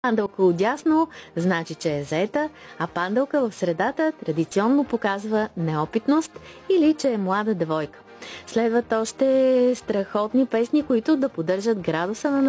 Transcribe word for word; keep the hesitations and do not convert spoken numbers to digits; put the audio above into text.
Пандълка отдясно значи, че е заета, а пандълка в средата традиционно показва неопитност или че е млада девойка. Следват още страхотни песни, които да поддържат градуса на